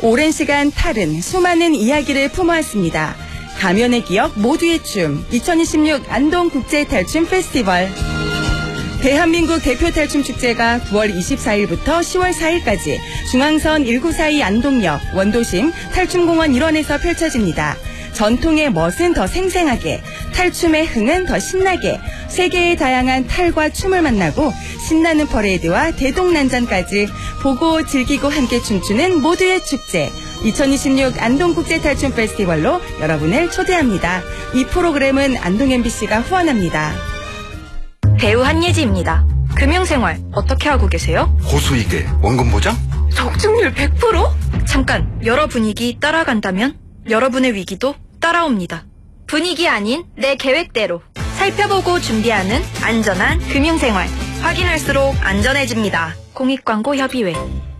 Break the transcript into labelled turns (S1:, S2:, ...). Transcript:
S1: 오랜 시간 탈은 수많은 이야기를 품어왔습니다. 가면의 기억 모두의 춤 2026 안동국제탈춤 페스티벌. 대한민국 대표 탈춤 축제가 9월 24일부터 10월 4일까지 중앙선 1942 안동역 원도심 탈춤공원 일원에서 펼쳐집니다. 전통의 멋은 더 생생하게, 탈춤의 흥은 더 신나게, 세계의 다양한 탈과 춤을 만나고 신나는 퍼레이드와 대동난전까지 보고 즐기고 함께 춤추는 모두의 축제 2026 안동국제탈춤 페스티벌로 여러분을 초대합니다. 이 프로그램은 안동 MBC가 후원합니다.
S2: 배우 한예지입니다. 금융생활 어떻게 하고 계세요?
S3: 고수익에 원금 보장?
S2: 적중률 100%? 잠깐, 여러 분위기 따라간다면 여러분의 위기도 따라옵니다. 분위기 아닌 내 계획대로 살펴보고 준비하는 안전한 금융생활. 확인할수록 안전해집니다. 공익광고 협의회.